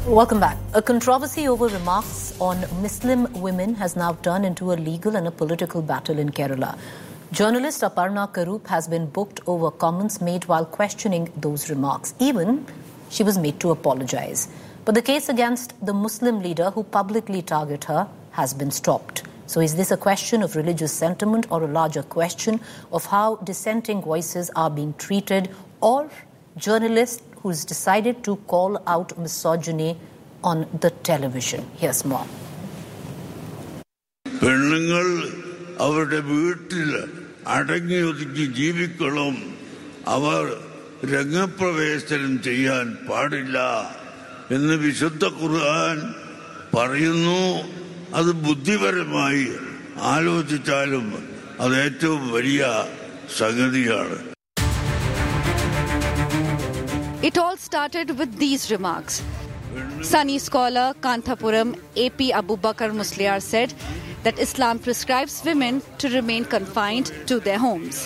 Welcome back. A controversy over remarks on Muslim women has now turned into a legal and a political battle in Kerala. Journalist Aparna Karoop has been booked over comments made while questioning those remarks. Even she was made to apologize. But the case against the Muslim leader who publicly targeted her has been stopped. So is this a question of religious sentiment or a larger question of how dissenting voices are being treated, or journalist who's decided to call out misogyny on the television? Here's more. പെണ്ണുങ്ങൾ അവരുടെ വീട്ടിൽ അടങ്ങി ഒതുക്കി ജീവിക്കണം, അവർ രംഗപ്രവേശനം ചെയ്യാൻ പാടില്ല എന്ന് വിശുദ്ധ ഖുർആൻ പറയുന്നു. അത് ബുദ്ധിപരമായി ആലോചിച്ചാലും അത് ഏറ്റവും വലിയ സംഗതിയാണ്. It all started with these remarks. Sunni scholar Kanthapuram A.P. Abubakar Musliar said that Islam prescribes women to remain confined to their homes.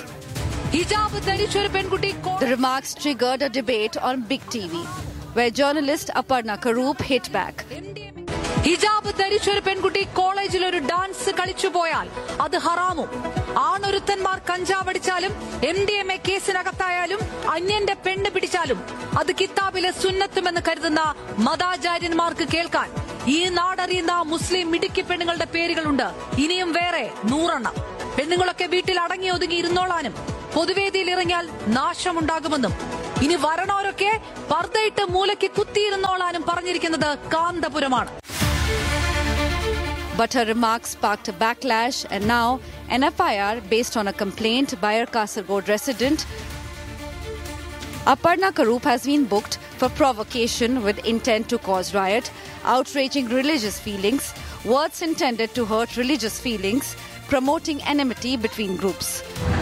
The remarks triggered a debate on Big TV, where journalist Aparna Karoop hit back. ഹിജാബ് ധരിച്ചൊരു പെൺകുട്ടി കോളേജിൽ ഒരു dance കളിച്ചു പോയാൽ അത് ഹറാമും. ആണൊരുത്തന്മാർ കഞ്ചാവടിച്ചാലും MDMA കേസിനകത്തായാലും അന്യന്റെ പെണ്ണ് പിടിച്ചാലും അത് കിതാബിലെ സുന്നത്തുമെന്ന് കരുതുന്ന മതാചാര്യന്മാർക്ക് കേൾക്കാൻ ഈ നാടറിയുന്ന മുസ്ലിം മിടുക്കി പെണ്ണുങ്ങളുടെ പേരുകളുണ്ട്. ഇനിയും വേറെ 100 എണ്ണം. പെണ്ണുങ്ങളൊക്കെ വീട്ടിൽ അടങ്ങി ഒതുങ്ങി ഇരുന്നോളാനും പൊതുവേദിയിൽ ഇറങ്ങിയാൽ നാശമുണ്ടാകുമെന്നും ഇനി വരണോരൊക്കെ പർദ്ദയിട്ട് മൂലയ്ക്ക് കുത്തിയിരുന്നോളാനും പറഞ്ഞിരിക്കുന്നത് കാന്തപുരമാണ്. But her remarks sparked a backlash, and now an FIR based on a complaint by a Kasaragod resident, Aparna Karoop, has been booked for provocation with intent to cause riot, outraging religious feelings, words intended to hurt religious feelings, promoting enmity between groups.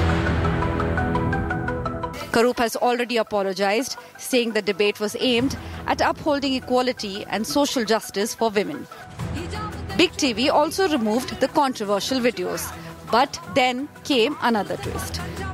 Karoop has already apologized, saying the debate was aimed at upholding equality and social justice for women. Big TV also removed the controversial videos, but then came another twist.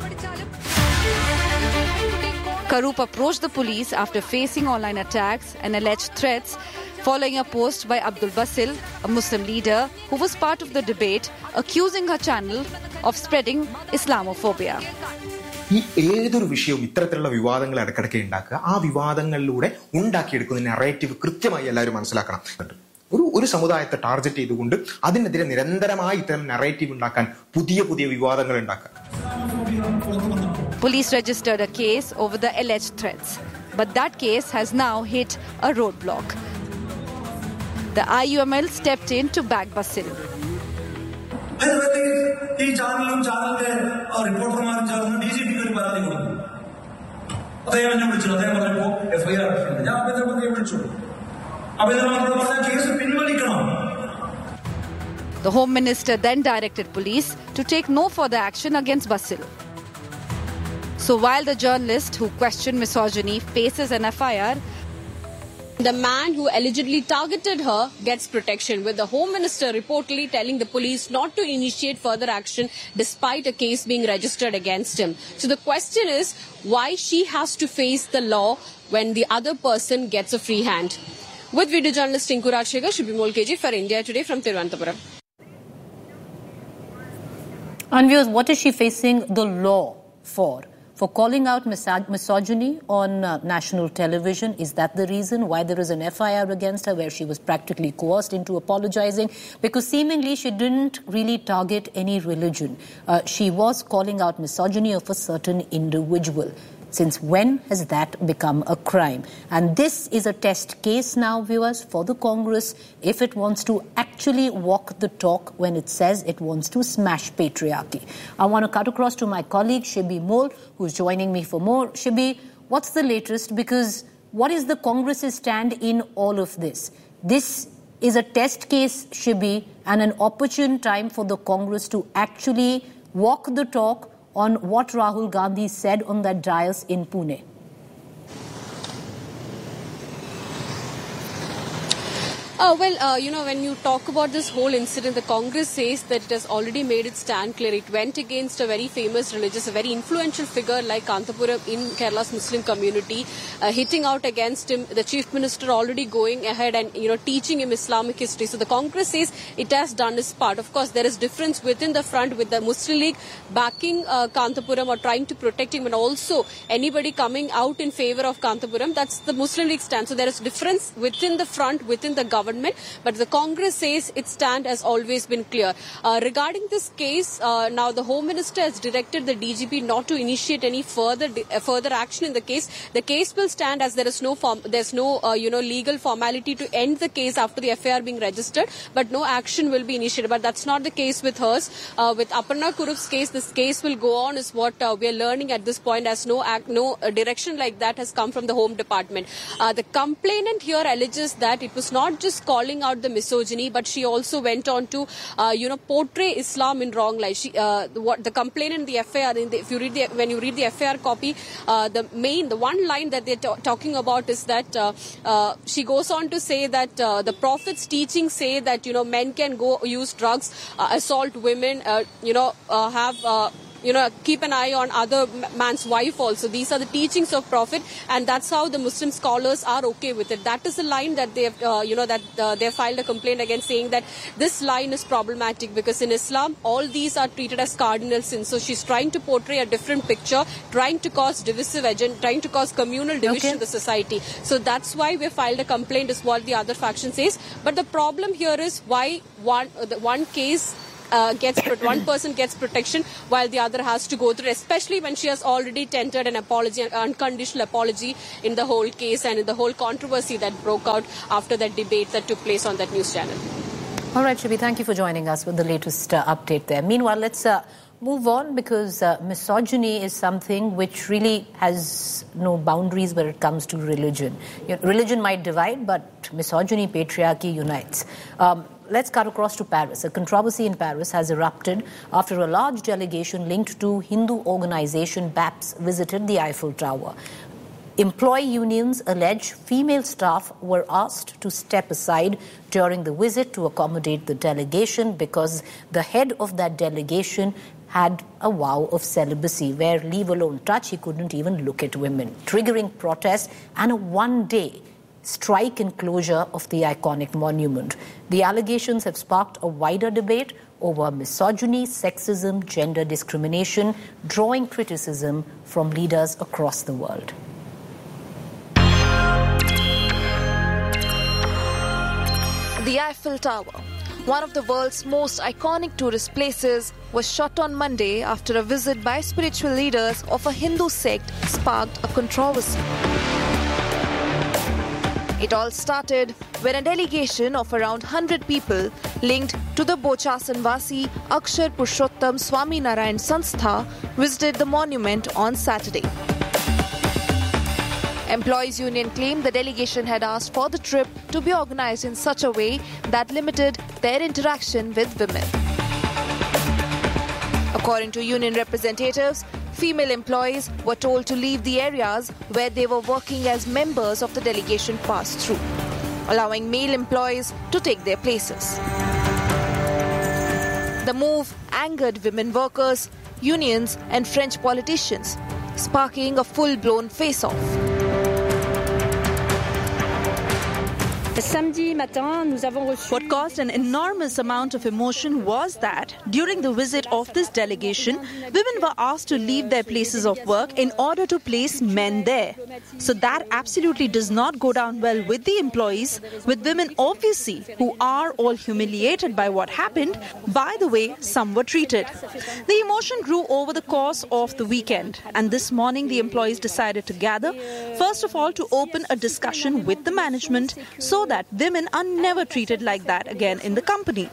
Karoop approached the police after facing online attacks and alleged threats following a post by Abdul Basil, a Muslim leader who was part of the debate, accusing her channel of spreading Islamophobia. ഈ ഏതൊരു വിഷയവും ഇത്തരത്തിലുള്ള വിവാദങ്ങൾ ഇടയ്ക്കിടയ്ക്ക് ഉണ്ടാക്കുക, ആ വിവാദങ്ങളിലൂടെ ഉണ്ടാക്കിയെടുക്കുന്ന narrative കൃത്യമായി എല്ലാവരും മനസ്സിലാക്കണം. ഒരു സമുദായത്തെ ടാർഗറ്റ് ചെയ്തുകൊണ്ട് അതിനെതിരെ നിരന്തരമായി ഇത്തരം നറേറ്റീവ് ഉണ്ടാക്കാൻ, പുതിയ പുതിയ വിവാദങ്ങൾ ഉണ്ടാക്കാൻ. Police registered a case over the alleged threats, but that case has now hit a roadblock. The IUML stepped in to back Basil. ഈ ചാനലിന്റെ റിപ്പോർട്ടർമാരും ചേർന്ന് DGPക്ക് ഒരു പരാതി കൊടുത്തു. അദ്ദേഹം എന്നെ വിളിച്ചു. അദ്ദേഹം പറഞ്ഞപ്പോ FIR ഞാൻ ആഭ്യന്തരമന്ത്രിയെ വിളിച്ചു. ആഭ്യന്തരമന്ത്രിയോട് പറഞ്ഞ case പിൻവലിക്കണം. The Home Minister then directed police to take no further action against Basil. So while the journalist who questioned misogyny faces an FIR, the man who allegedly targeted her gets protection, with the Home Minister reportedly telling the police not to initiate further action despite a case being registered against him. So the question is why she has to face the law when the other person gets a free hand. With video journalist Tinku Rajshekhar, Shubhi Molkeji for India Today from Thiruvananthapuram. And viewers, what is she facing the law for? For calling out misogyny on national television? Is that the reason why there is an FIR against her, where she was practically coerced into apologizing? Because seemingly she didn't really target any religion. She was calling out misogyny of a certain individual. Since when has that become a crime? And this is a test case now, viewers, for the Congress, if it wants to actually walk the talk when it says it wants to smash patriarchy. I want to cut across to my colleague Shibi Mol, who's joining me for more. Shibi, what's the latest? Because what is the Congress's stand in all of this? This is a test case, Shibi, and an opportune time for the Congress to actually walk the talk on what Rahul Gandhi said on that dais in Pune. When you talk about this whole incident, the Congress says that it has already made its stand clear. It went against a very famous religious, a very influential figure like Kantapuram in Kerala's Muslim community, hitting out against him. The Chief Minister already going ahead and, teaching him Islamic history. So the Congress says it has done its part. Of course, there is difference within the front with the Muslim League backing Kantapuram or trying to protect him, and also anybody coming out in favor of Kantapuram. That's the Muslim League stand. So there is difference within the front, within the government. But the Congress says its stand has always been clear. Regarding this case, now the Home Minister has directed the DGP not to initiate any further action in the case. The case will stand as there is no legal formality to end the case after the FIR being registered, but no action will be initiated. But that's not the case with hers. With Aparna Kurup's case, this case will go on is what we are learning at this point, as no direction like that has come from the Home Department. The complainant here alleges that it was not just calling out the misogyny, but she also went on to, portray Islam in wrong light. The complainant in the FIR, when you read the FIR copy, the one line that they're talking about is that she goes on to say that the Prophet's teachings say that, men can go use drugs, assault women, keep an eye on other man's wife also. These are the teachings of Prophet, and that's how the Muslim scholars are okay with it. That is the line that they have, they filed a complaint against, saying that this line is problematic because in Islam, all these are treated as cardinal sins. So she's trying to portray a different picture, trying to cause divisive agenda, trying to cause communal division in the society. So that's why we filed a complaint, is what the other faction says. But the problem here is why one person gets protection while the other has to go through, especially when she has already tendered an apology, an unconditional apology in the whole case and in the whole controversy that broke out after that debate that took place on that news channel. All right, Shibi, thank you for joining us with the latest update there. Meanwhile, let's move on, because misogyny is something which really has no boundaries when it comes to religion. Religion might divide, but misogyny, patriarchy unites. Let's cut across to Paris. A controversy in Paris has erupted after a large delegation linked to Hindu organization BAPS visited the Eiffel Tower. Employee unions allege female staff were asked to step aside during the visit to accommodate the delegation because the head of that delegation had a vow of celibacy where, leave alone touch, he couldn't even look at women, triggering protests and a one-day strike and closure of the iconic monument. The allegations have sparked a wider debate over misogyny, sexism, gender discrimination, drawing criticism from leaders across the world. The Eiffel Tower, one of the world's most iconic tourist places, was shut on Monday after a visit by spiritual leaders of a Hindu sect sparked a controversy. It all started when a delegation of around 100 people linked to the Bochasanvasi Akshar Purushottam Swaminarayan Sanstha visited the monument on Saturday. Employees' union claimed the delegation had asked for the trip to be organized in such a way that limited their interaction with women. According to union representatives, female employees were told to leave the areas where they were working as members of the delegation passed through, allowing male employees to take their places. The move angered women workers, unions, and French politicians, sparking a full-blown face-off. What caused an enormous amount of emotion was that during the visit of this delegation, women were asked to leave their places of work in order to place men there. So that absolutely does not go down well with the employees, with women obviously who are all humiliated by what happened, by the way some were treated. The emotion grew over the course of the weekend, and this morning the employees decided to gather, first of all to open a discussion with the management so that women are never treated like that again in the company.